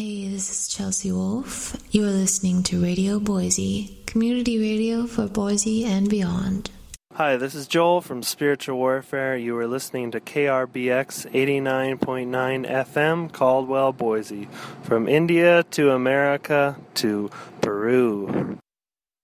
Hey, this is Chelsea Wolfe. You are listening to Radio Boise, community radio for Boise and beyond. Hi, this is Joel from Spiritual Warfare. You are listening to KRBX 89.9 FM, Caldwell, Boise. From India to America to Peru.